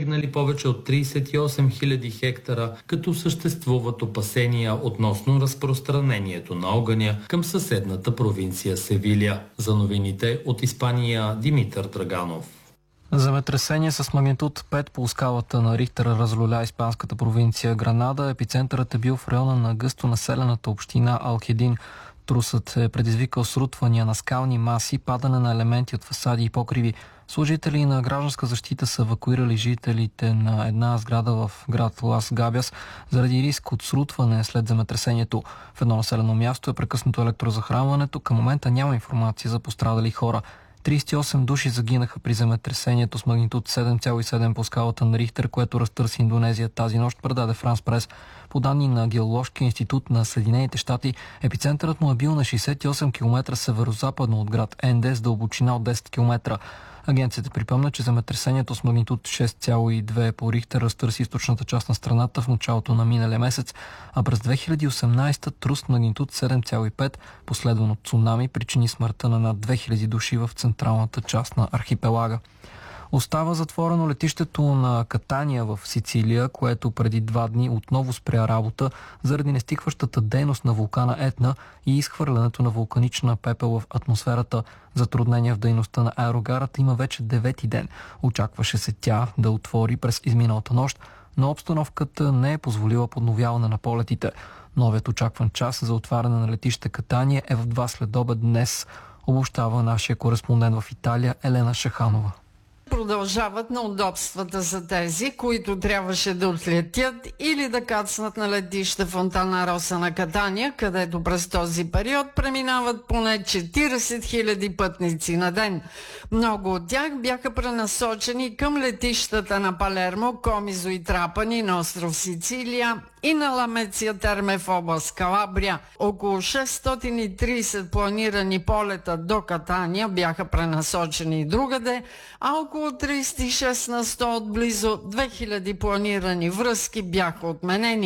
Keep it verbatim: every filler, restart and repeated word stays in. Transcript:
засегнали повече от тридесет и осем хиляди хектара, като съществуват опасения относно разпространението на огъня към съседната провинция Севиля. За новините от Испания, Димитър Драганов. Земетресение с магнитуд пет по скалата на Рихтер разлюля испанската провинция Гранада. Епицентърът е бил в района на гъсто населената община Алхедин. Трусът е предизвикал срутвания на скални маси, падане на елементи от фасади и покриви. Служители на гражданска защита са евакуирали жителите на една сграда в град Лас Габяс заради риск от срутване след земетресението. В едно населено място е прекъснато електрозахранването. Към момента няма информация за пострадали хора. тридесет и осем души загинаха при земетресението с магнитуд седем цяло и седем по скалата на Рихтер, което разтърси Индонезия тази нощ, предаде Франс Прес. По данни на Геоложкия институт на Съединените щати, епицентърът му е бил на шейсет и осем километра северозападно от град Енде с дълбочина от десет километра. Агенцията припомня, че земетресението с магнитуд шест цяло и две по Рихтер разтърси източната част на страната в началото на миналия месец, а през две хиляди и осемнадесета трус магнитуд седем цяло и пет, последван от цунами, причини смъртта на над две хиляди души в централната част на архипелага. Остава затворено летището на Катания в Сицилия, което преди два дни отново спря работа заради нестихващата дейност на вулкана Етна и изхвърлянето на вулканична пепел в атмосферата. Затруднения в дейността на аерогарата има вече девети ден. Очакваше се тя да отвори през изминалата нощ, но обстановката не е позволила подновяване на полетите. Новият очакван час за отваряне на летище Катания е в два следобед днес, обобщава нашия кореспондент в Италия Елена Шаханова. Продължават на удобствата за тези, които трябваше да отлетят или да кацнат на летище Фонтана Роса на Катания, където през този период преминават поне четиридесет хиляди пътници на ден. Много от тях бяха пренасочени към летищата на Палермо, Комизо и Трапани на остров Сицилия и на Ламеция Терме в област Калабрия. Около шестстотин и тридесет планирани полета до Катания бяха пренасочени и другаде, а около тридесет и шест на сто от близо две хиляди планирани връзки бяха отменени.